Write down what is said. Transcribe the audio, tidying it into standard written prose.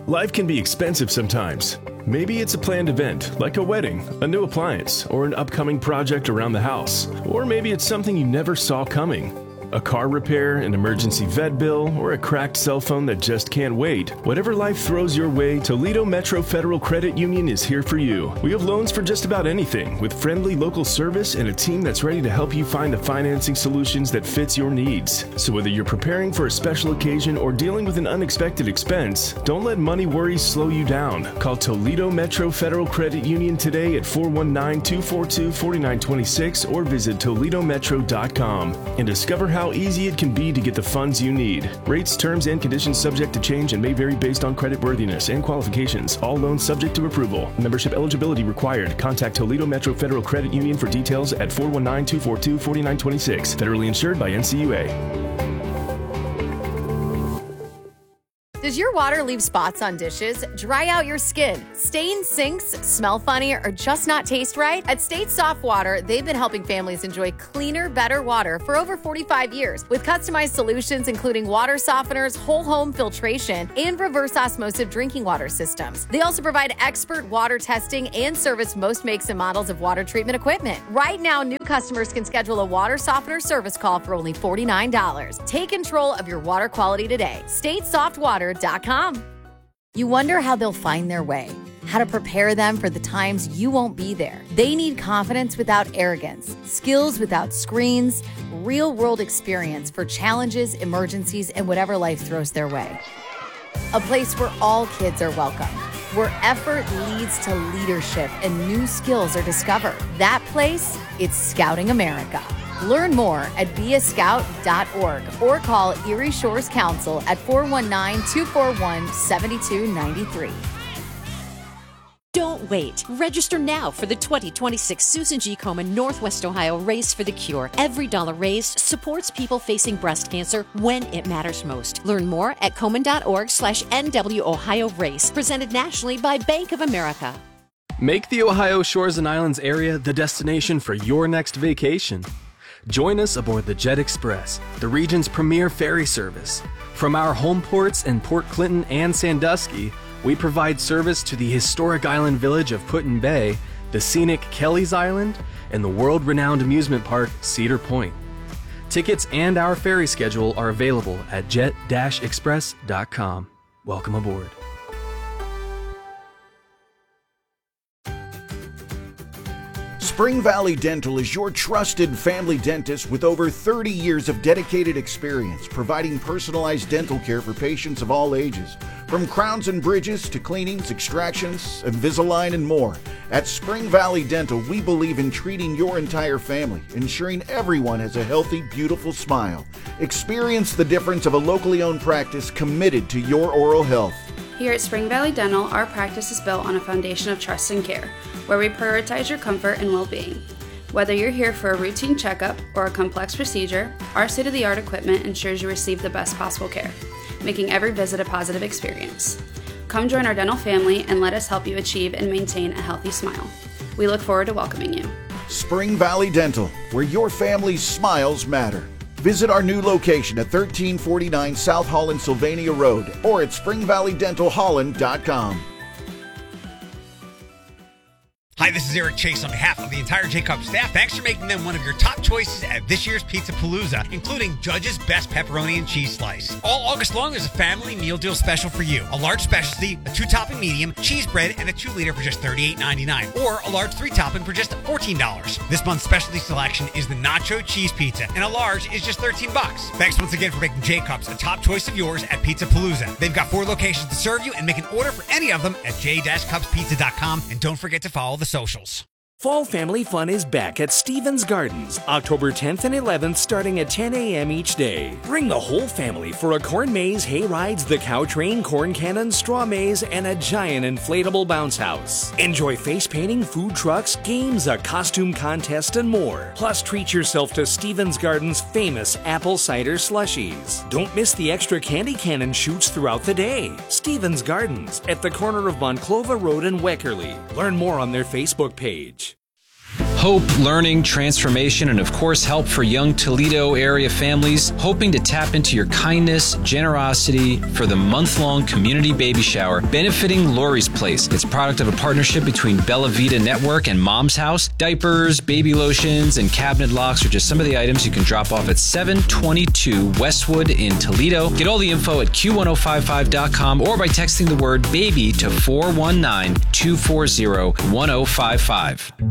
Life can be expensive sometimes. Maybe it's a planned event, like a wedding, a new appliance, or an upcoming project around the house. Or maybe it's something you never saw coming. A car repair, an emergency vet bill, or a cracked cell phone that just can't wait. Whatever life throws your way, Toledo Metro Federal Credit Union is here for you. We have loans for just about anything, with friendly local service and a team that's ready to help you find the financing solutions that fits your needs. So whether you're preparing for a special occasion or dealing with an unexpected expense, don't let money worries slow you down. Call Toledo Metro Federal Credit Union today at 419-242-4926 or visit toledometro.com and discover how easy it can be to get the funds you need. Rates, terms, and conditions subject to change and may vary based on credit worthiness and qualifications. All loans subject to approval. Membership eligibility required. Contact Toledo Metro Federal Credit Union for details at 419-242-4926. Federally insured by NCUA. Does your water leave spots on dishes, dry out your skin, stain sinks, smell funny, or just not taste right? At State Soft Water, they've been helping families enjoy cleaner, better water for over 45 years with customized solutions including water softeners, whole home filtration, and reverse osmosis drinking water systems. They also provide expert water testing and service most makes and models of water treatment equipment. Right now, new customers can schedule a water softener service call for only $49. Take control of your water quality today. StateSoftWater.com. You wonder how they'll find their way, how to prepare them for the times you won't be there. They need confidence without arrogance, skills without screens, real-world experience for challenges, emergencies, and whatever life throws their way. A place where all kids are welcome, where effort leads to leadership and new skills are discovered. That place, it's Scouting America. Learn more at beascout.org or call Erie Shores Council at 419-241-7293. Don't wait. Register now for the 2026 Susan G. Komen Northwest Ohio Race for the Cure. Every dollar raised supports people facing breast cancer when it matters most. Learn more at komen.org/NW Ohio Race. Presented nationally by Bank of America. Make the Ohio Shores and Islands area the destination for your next vacation. Join us aboard the Jet Express, the region's premier ferry service. From our home ports in Port Clinton and Sandusky, we provide service to the historic island village of Put-in-Bay, the scenic Kelly's Island, and the world-renowned amusement park Cedar Point. Tickets and our ferry schedule are available at jet-express.com. Welcome aboard. Spring Valley Dental is your trusted family dentist with over 30 years of dedicated experience providing personalized dental care for patients of all ages. From crowns and bridges to cleanings, extractions, Invisalign, and more. At Spring Valley Dental, we believe in treating your entire family, ensuring everyone has a healthy, beautiful smile. Experience the difference of a locally owned practice committed to your oral health. Here at Spring Valley Dental, our practice is built on a foundation of trust and care, where we prioritize your comfort and well-being. Whether you're here for a routine checkup or a complex procedure, our state-of-the-art equipment ensures you receive the best possible care, making every visit a positive experience. Come join our dental family and let us help you achieve and maintain a healthy smile. We look forward to welcoming you. Spring Valley Dental, where your family's smiles matter. Visit our new location at 1349 South Holland Sylvania Road or at springvalleydentalholland.com. Hi, this is Eric Chase on behalf of the entire J-Cup staff. Thanks for making them one of your top choices at this year's Pizza Palooza, including Judge's Best Pepperoni and Cheese Slice. All August long, there's a family meal deal special for you. A large specialty, a 2-topping medium, cheese bread, and a 2-liter for just $38.99. Or a large 3-topping for just $14. This month's specialty selection is the Nacho Cheese Pizza, and a large is just $13. Thanks once again for making J-Cups a top choice of yours at Pizza Palooza. They've got 4 locations to serve you, and make an order for any of them at j-cupspizza.com. And don't forget to follow the socials. Fall family fun is back at Stevens Gardens, October 10th and 11th starting at 10 a.m. each day. Bring the whole family for a corn maze, hay rides, the cow train, corn cannon, straw maze, and a giant inflatable bounce house. Enjoy face painting, food trucks, games, a costume contest, and more. Plus, treat yourself to Stevens Gardens' famous apple cider slushies. Don't miss the extra candy cannon shoots throughout the day. Stevens Gardens at the corner of Monclova Road and Weckerly. Learn more on their Facebook page. Hope, learning, transformation, and of course, help for young Toledo area families hoping to tap into your kindness, generosity for the month-long community baby shower benefiting Lori's Place. It's product of a partnership between Bella Vita Network and Mom's House. Diapers, baby lotions, and cabinet locks are just some of the items you can drop off at 722 Westwood in Toledo. Get all the info at Q1055.com or by texting the word BABY to 419-240-1055.